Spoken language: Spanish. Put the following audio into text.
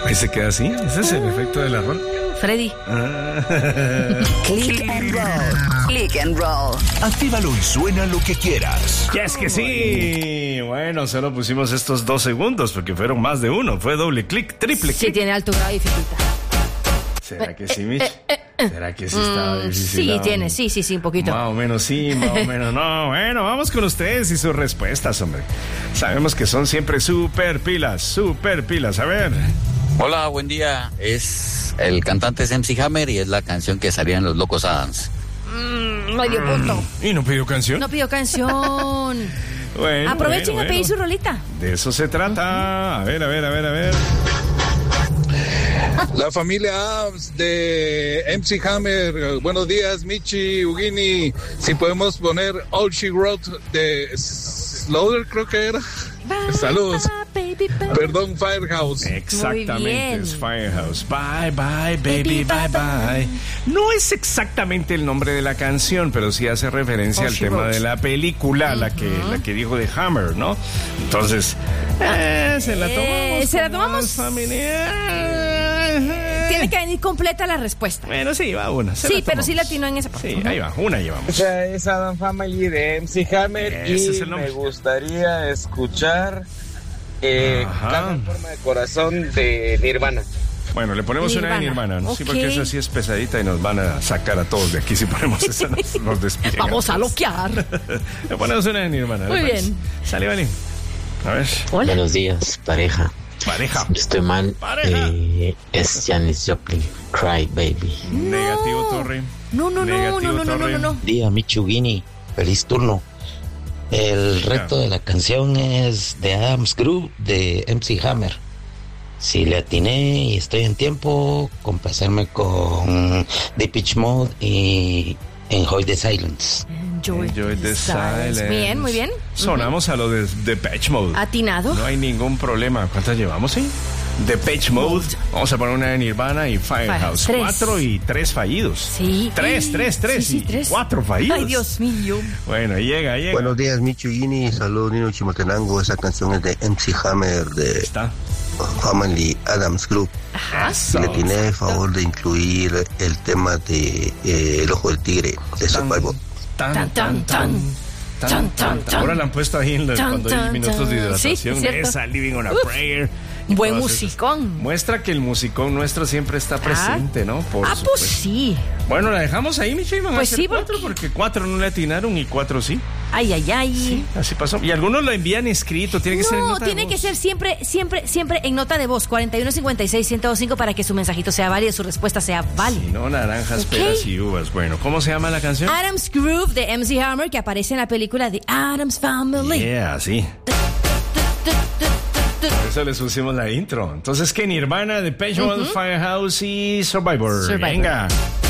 Ahí se queda así. Ese es el efecto del arroz. Freddy. Click and roll. Click and roll. Actívalo y suena lo que quieras. Ya es que sí. Bueno, solo pusimos estos 2 segundos porque fueron más de uno. Fue doble clic, triple clic. Sí, tiene alto grado de dificultad. ¿Será que sí, Mitch? ¿Será que sí estaba difícil? Sí, tiene, sí, un poquito. Más o menos sí, más o menos no. Bueno, vamos con ustedes y sus respuestas, hombre. Sabemos que son siempre super pilas. A ver. Hola, buen día. El cantante es MC Hammer y es la canción que salía en Los Locos Adams. Medio punto. ¿Y no pidió canción? No pidió canción. Bueno, aprovechen a pedir su rolita. De eso se trata. A ver. La familia Adams de MC Hammer. Buenos días, Michi, Ugini. Si podemos poner All She Wrote de Slaughter, creo que era. Saludos. Perdón, Firehouse. Exactamente, es Firehouse. Bye, bye, baby, bye, bye. No es exactamente el nombre de la canción, pero sí hace referencia al tema de la película, la que dijo de Hammer, ¿no? Entonces, se la tomamos familiar. Tiene que venir completa la respuesta. Bueno, sí, va una. Sí, pero sí latino en esa parte. Sí, ahí va, una llevamos. Esa es Adam Family de MC Hammer. Ese es el me gustaría escuchar Cada en forma de corazón de Nirvana. Bueno, le ponemos una de Nirvana, ¿no? Okay. Sí, porque esa sí es pesadita y nos van a sacar a todos de aquí si ponemos esa, nos despiden. Vamos a loquear. Le ponemos una de Nirvana. Muy bien. Sale, vale. A ver. Hola. Buenos días, pareja. Si estoy mal. Es Janis Joplin, Cry Baby. No. Negativo, Torre. No. Día, Michugini. Feliz turno. El reto de la canción es de Adam's Groove de MC Hammer. Si le atiné y estoy en tiempo, complacerme con Depeche Mode y Enjoy the Silence. Enjoy the Silence. Bien, muy bien. Sonamos a lo de Depeche Mode. Atinado. No hay ningún problema. ¿Cuántas llevamos, sí? Depeche Mode. Vamos a poner una de Nirvana y Firehouse. 4 y 3 fallidos. Sí. 3 Sí, 3. 4 fallidos. Ay, Dios mío. Bueno, llega. Buenos días, Micho Gini. Saludos, Nino Chimotenango. Esa canción es de MC Hammer de Family Adams Group. Ajá. Le tiene favor de incluir el tema de El Ojo del Tigre de Survivor. Ahora la han puesto ahí cuando hay minutos de hidratación. Sí, esa Living on a Prayer. Buen musicón. Muestra que el musicón nuestro siempre está presente, ¿no? Pues sí. Bueno, la dejamos ahí, Michi. Pues sí, 4 porque 4 no le atinaron y 4 sí. Ay. Sí, así pasó. Y algunos lo envían escrito. Tiene que ser en nota de voz. Tiene que ser siempre en nota de voz. 4156-1025 para que su mensajito sea válido, su respuesta sea válida. Si no, naranjas, peras y uvas. Bueno, ¿cómo se llama la canción? Adam's Groove de MC Hammer, que aparece en la película de Adam's Family. Yeah, sí. Por eso les pusimos la intro. Entonces, ¿qué? Nirvana, Depeche Mode, Firehouse y Survivor. Venga.